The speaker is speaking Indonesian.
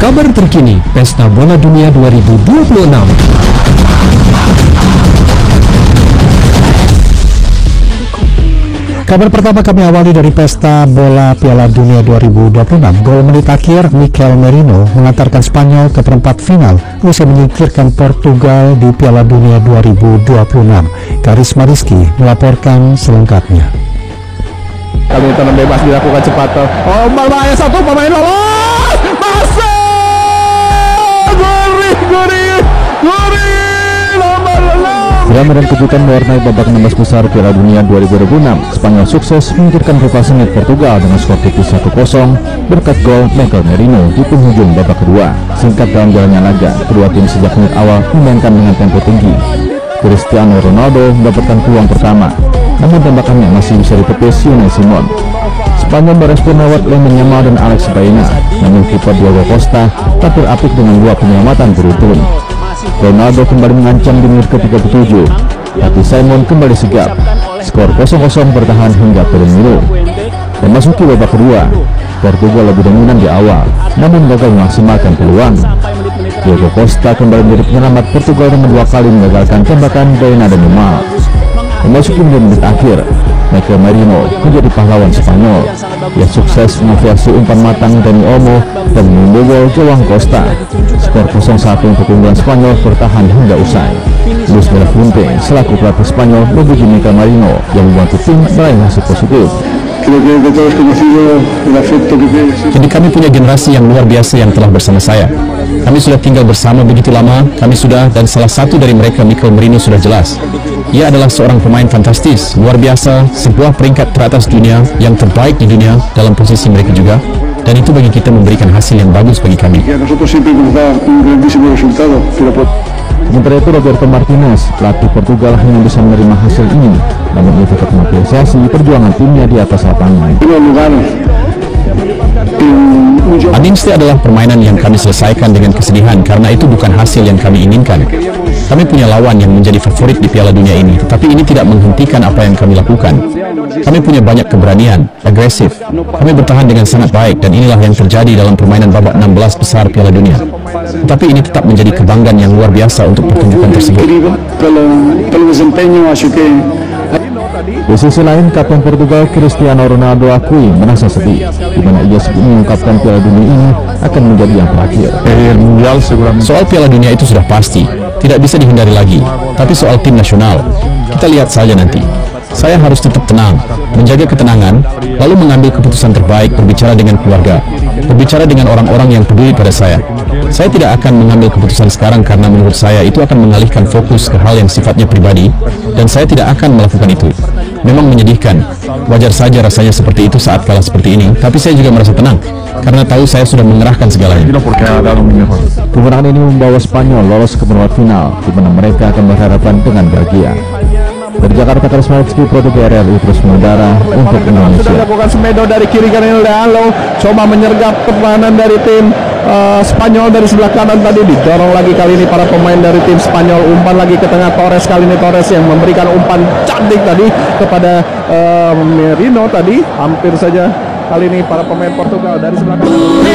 Kabar terkini Pesta Bola Dunia 2026. Kabar pertama kami awali dari Pesta Bola Piala Dunia 2026. Gol menit akhir Mikel Merino mengantarkan Spanyol ke perempat final usai menyingkirkan Portugal di Piala Dunia 2026. Karisma Rizky melaporkan selengkapnya. Kali ini tenang bebas dilakukan cepat. Oh, bahaya satu pemain lolos. Masuk! Gori nomor 6. Drama dan kejutan mewarnai babak 16 besar Piala Dunia 2026. Spanyol sukses menyingkirkan rival sengit Portugal dengan skor tipis 1-0 berkat gol Mikel Merino di penghujung babak kedua. Singkat dalam jalannya laga, kedua tim sejak menit awal memainkan dengan tempo tinggi. Cristiano Ronaldo mendapatkan peluang pertama, namun tembakannya masih bisa ditepis Unai Simon. Spanyol merespon lewat Lamine Yamal dan Alex Baena, namun kiper Diego Costa tampil apik dengan 2 penyelamatan beruntun. Ronaldo kembali mengancam di menit ke-37, tapi Simon kembali sigap. Skor 0-0 bertahan hingga penuh. Memasuki babak kedua, Portugal lebih dominan di awal, namun gagal memaksimalkan peluang. Diego Costa kembali menjadi penyelamat Portugal dengan 2 kali mengagalkan tembakan Baena dan Yamal. Memasuki menit akhir, Mikel Merino menjadi pahlawan Spanyol. Ia sukses mengaviasi umpan matang Dani Olmo dan membobol gawang Costa. Skor 0-1 untuk keunggulan Spanyol bertahan hingga usai. Luis de la Fuente selaku pelatih Spanyol memuji Mikel Merino yang membantu tim meraih hasil positif. Jadi kami punya generasi yang luar biasa yang telah bersama saya. Kami sudah tinggal bersama begitu lama, dan salah satu dari mereka Mikel Merino sudah jelas. Ia adalah seorang pemain fantastis, luar biasa, sebuah peringkat teratas dunia, yang terbaik di dunia dalam posisi mereka juga. Dan itu bagi kita memberikan hasil yang bagus bagi kami. Sementara itu Roberto Martinez, pelatih Portugal, hanya bisa menerima hasil ini, namun ia tetap mengapresiasi perjuangan timnya di atas lapangan. Adinste adalah permainan yang kami selesaikan dengan kesedihan karena itu bukan hasil yang kami inginkan. Kami punya lawan yang menjadi favorit di Piala Dunia ini, tetapi ini tidak menghentikan apa yang kami lakukan. Kami punya banyak keberanian, agresif. Kami bertahan dengan sangat baik dan inilah yang terjadi dalam permainan babak 16 besar Piala Dunia. Tetapi ini tetap menjadi kebanggaan yang luar biasa untuk pertunjukan tersebut. Di sisi lain, kapten Portugal Cristiano Ronaldo akui merasa sedih, di mana ia sebut mengungkapkan Piala Dunia ini akan menjadi yang terakhir. Soal Piala Dunia itu sudah pasti, tidak bisa dihindari lagi. Tapi soal tim nasional, kita lihat saja nanti. Saya harus tetap tenang, menjaga ketenangan, lalu mengambil keputusan terbaik, berbicara dengan keluarga, berbicara dengan orang-orang yang peduli pada saya. Saya tidak akan mengambil keputusan sekarang karena menurut saya itu akan mengalihkan fokus ke hal yang sifatnya pribadi, dan saya tidak akan melakukan itu. Memang menyedihkan, wajar saja rasanya seperti itu saat kalah seperti ini, tapi saya juga merasa tenang, karena tahu saya sudah mengerahkan segalanya. Kemenangan ini membawa Spanyol lolos ke perempat final, di mana mereka akan berhadapan dengan Belgia. Dari Jakarta, Karisma Rizky, Produk RRI terus mengudara untuk Indonesia. Dilakukan Semedo dari kiri kanan, lalu coba menyergap pertahanan dari tim Spanyol dari sebelah kanan tadi, didorong lagi kali ini para pemain dari tim Spanyol. Umpan lagi ke tengah Torres, kali ini Torres yang memberikan umpan cantik tadi kepada Merino tadi. Hampir saja kali ini para pemain Portugal dari sebelah kanan.